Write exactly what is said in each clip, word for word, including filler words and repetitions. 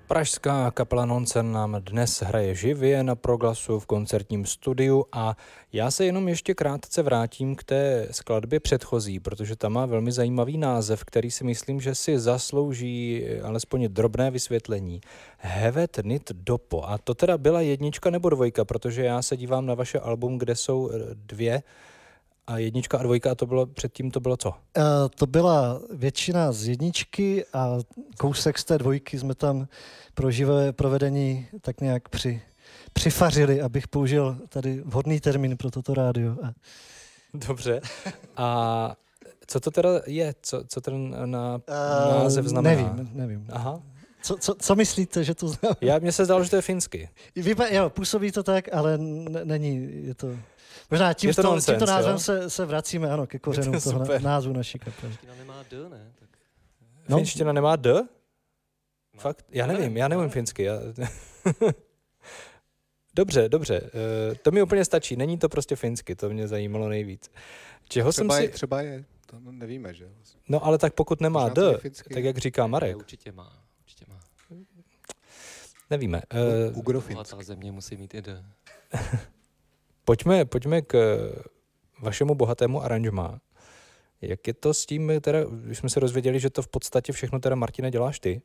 Pražská kapela Noncen nám dnes hraje živě na Proglasu v koncertním studiu a já se jenom ještě krátce vrátím k té skladbě předchozí, protože ta má velmi zajímavý název, který si myslím, že si zaslouží alespoň drobné vysvětlení. Hevet nit dopo. A to teda byla jednička nebo dvojka, protože já se dívám na vaše album, kde jsou dvě a jednička a dvojka, a to bylo předtím to bylo co? Uh, to byla většina z jedničky a kousek z té dvojky jsme tam pro živé provedení tak nějak při, přifařili, abych použil tady vhodný termín pro toto rádio. Dobře. A co to teda je? Co, co ten na, uh, název znamená? Nevím, nevím. Aha. Co, co, co myslíte, že to znamená? Já, mně se zdalo, že to je finsky. Vypa, jo, působí to tak, ale n- není, je to... Možná tím to to, nonsense, tímto názvem se, se vracíme, ano, ke kořenům toho na, názvu naší kapely. Finština nemá D, ne? Tak... No. Finština nemá D? No. Fakt? Já nevím, já nevím finsky. Já... dobře, dobře. Uh, to mi úplně stačí. Není to prostě finsky, to mě zajímalo nejvíc. Čeho třeba jsem si... Je, třeba je, to nevíme, že? No ale tak pokud nemá D, tak jak říká Marek. Určitě má, určitě má. Nevíme. Uh, Bohatá země musí mít i D. Pojďme, pojďme k vašemu bohatému aranžmá. Jak je to s tím, teda, když jsme se rozvěděli, že to v podstatě všechno teda, Martine, děláš ty?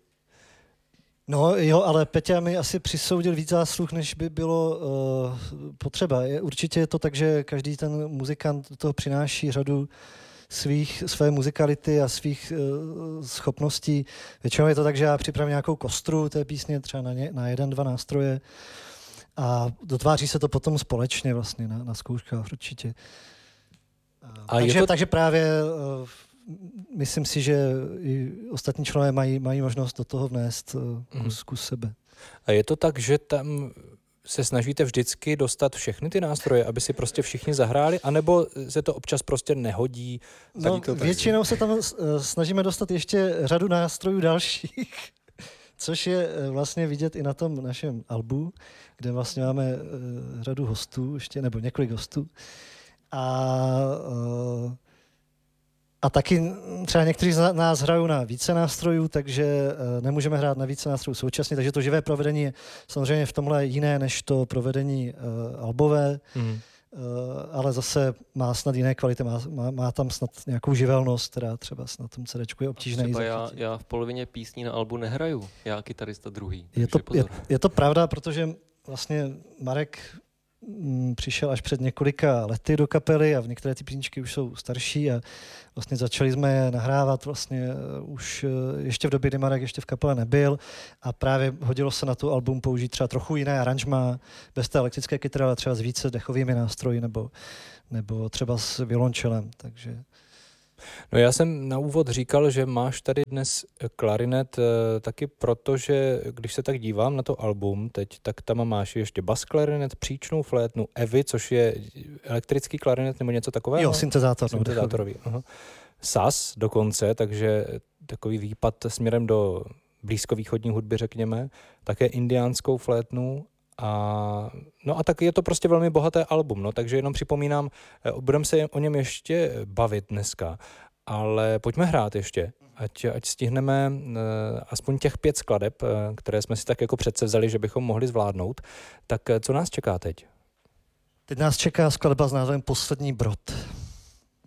No jo, ale Peťa mi asi přisoudil víc zásluh, než by bylo uh, potřeba. Je, určitě je to tak, že každý ten muzikant do toho přináší řadu svých, své muzikality a svých uh, schopností. Většinou je to tak, že já připravím nějakou kostru té písně, třeba na, ně, na jeden, dva nástroje, a dotváří se to potom společně vlastně na, na zkouškách určitě. A takže, to... takže právě uh, myslím si, že i ostatní členové mají, mají možnost do toho vnést uh, kus, kus sebe. A je to tak, že tam se snažíte vždycky dostat všechny ty nástroje, aby si prostě všichni zahráli, anebo se to občas prostě nehodí? No, to většinou se tam uh, snažíme dostat ještě řadu nástrojů dalších, což je vlastně vidět i na tom našem albu, kde vlastně máme uh, řadu hostů, ještě, nebo několik hostů. A, uh, a taky třeba někteří z nás hrajou na více nástrojů, takže uh, nemůžeme hrát na více nástrojů současně, takže to živé provedení je samozřejmě v tomhle jiné než to provedení uh, albové, mm. uh, ale zase má snad jiné kvality, má, má, má tam snad nějakou živelnost, která třeba na tom CDčku je obtížné. Třeba já, já v polovině písní na albu nehraju, já kytarista druhý. Je to, je, je to pravda, protože vlastně Marek m, přišel až před několika lety do kapely a v některé ty písničky už jsou starší a vlastně začali jsme je nahrávat vlastně už ještě v době, kdy Marek ještě v kapele nebyl a právě hodilo se na tu album použít třeba trochu jiné aranžma, bez té elektrické kytary, ale třeba s více dechovými nástroji nebo, nebo třeba s violončelem, takže... No já jsem na úvod říkal, že máš tady dnes klarinet taky proto, že když se tak dívám na to album teď, tak tam máš ještě bas klarinet, příčnou flétnu, Evy, což je elektrický klarinet nebo něco takového? Jo, syntezátor. Syntezátorový. Aha. Saz dokonce, takže takový výpad směrem do blízkovýchodní hudby, řekněme, také indiánskou flétnu. A, no a tak je to prostě velmi bohaté album, no, takže jenom připomínám, budeme se o něm ještě bavit dneska, ale pojďme hrát ještě, ať, ať stihneme uh, aspoň těch pět skladeb, uh, které jsme si tak jako předsevzali, že bychom mohli zvládnout. Tak uh, co nás čeká teď? Teď nás čeká skladba s názvem Poslední brod.